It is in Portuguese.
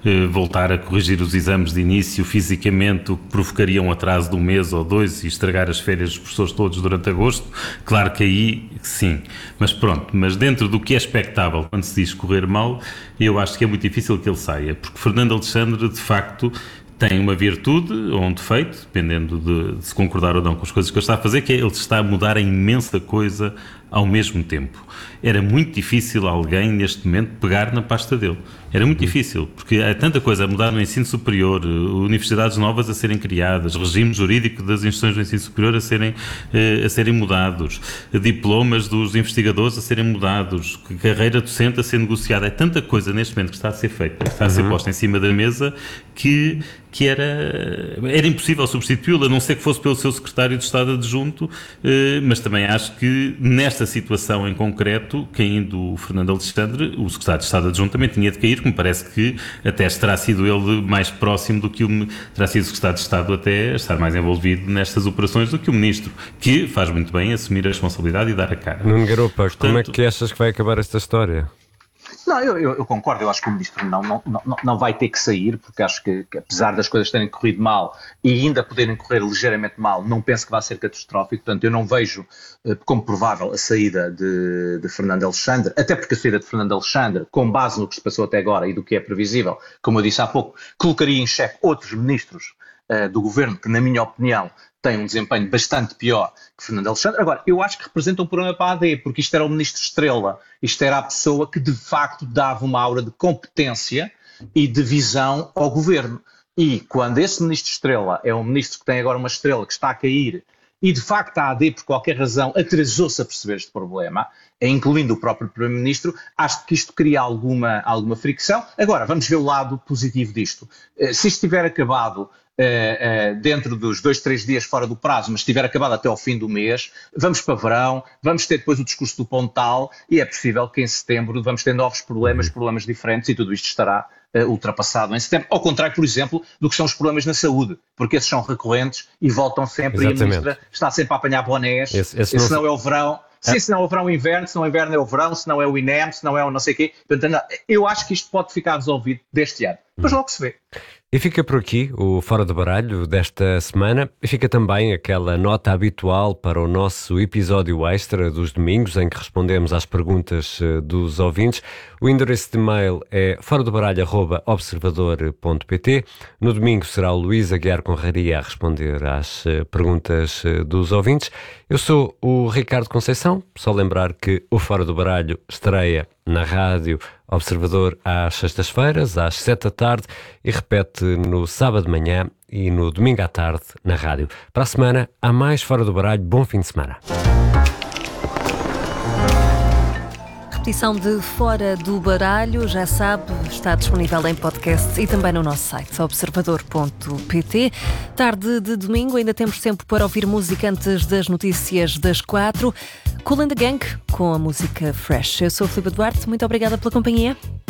voltar a corrigir os exames de início fisicamente, o que provocaria um atraso de um mês ou dois e estragar as férias dos professores todos durante agosto. Claro que aí sim, mas pronto, mas dentro do que é expectável quando se diz correr mal, eu acho que é muito difícil que ele saia, porque Fernando Alexandre de facto tem uma virtude ou um defeito, dependendo de se concordar ou não com as coisas que ele está a fazer, que é ele está a mudar a imensa coisa ao mesmo tempo. Era muito difícil alguém, neste momento, pegar na pasta dele. Era muito difícil, porque há tanta coisa a mudar no ensino superior, universidades novas a serem criadas, regime jurídico das instituições do ensino superior a serem mudados, diplomas dos investigadores a serem mudados, carreira docente a ser negociada. É tanta coisa neste momento que está a ser feita, que está a ser posta em cima da mesa, que era impossível substituí-lo, a não ser que fosse pelo seu secretário de Estado adjunto, mas também acho que nesta situação em concreto, caindo o Fernando Alexandre, o secretário de Estado adjunto também tinha de cair, que me parece que até terá sido ele mais próximo do que terá sido o secretário de Estado até estar mais envolvido nestas operações do que o ministro, que faz muito bem assumir a responsabilidade e dar a cara. Nuno Garopa, como é que achas que vai acabar esta história? Não, eu concordo, eu acho que o ministro não vai ter que sair, porque acho que apesar das coisas terem corrido mal e ainda poderem correr ligeiramente mal, não penso que vai ser catastrófico, portanto eu não vejo como provável a saída de Fernando Alexandre, até porque a saída de Fernando Alexandre, com base no que se passou até agora e do que é previsível, como eu disse há pouco, colocaria em xeque outros ministros do governo que, na minha opinião, têm um desempenho bastante pior que Fernando Alexandre. Agora, eu acho que representa um problema para a AD, porque isto era o ministro estrela, isto era a pessoa que de facto dava uma aura de competência e de visão ao governo. E quando esse ministro estrela é um ministro que tem agora uma estrela que está a cair e de facto a AD, por qualquer razão, atrasou-se a perceber este problema, incluindo o próprio primeiro-ministro, acho que isto cria alguma fricção. Agora, vamos ver o lado positivo disto. Se isto tiver acabado dentro dos 2-3 dias fora do prazo, mas estiver acabado até ao fim do mês, vamos para verão, vamos ter depois o discurso do Pontal e é possível que em setembro vamos ter novos problemas diferentes e tudo isto estará ultrapassado em setembro. Ao contrário, por exemplo, do que são os problemas na saúde, porque esses são recorrentes e voltam sempre. Exatamente. E a ministra está sempre a apanhar bonés, se não é o verão. Sim, se não é o verão, o inverno, se não é o inverno é o verão, se não é o INEM, se não é o não sei o quê. Portanto, eu acho que isto pode ficar resolvido deste ano. Depois logo se vê. E fica por aqui o Fora do Baralho desta semana. E fica também aquela nota habitual para o nosso episódio extra dos domingos, em que respondemos às perguntas dos ouvintes. O endereço de e-mail é foradobaralho@observador.pt. No domingo será o Luís Aguiar Conraria a responder às perguntas dos ouvintes. Eu sou o Ricardo Conceição. Só lembrar que o Fora do Baralho estreia na Rádio Observador às sextas-feiras, às 7 da tarde, e repete no sábado de manhã e no domingo à tarde na rádio. Para a semana, há mais Fora do Baralho. Bom fim de semana. Repetição de Fora do Baralho, já sabe, está disponível em podcast e também no nosso site, observador.pt. Tarde de domingo, ainda temos tempo para ouvir música antes das notícias das 4. Kool and the Gang, com a música Fresh. Eu sou a Filipe Duarte, muito obrigada pela companhia.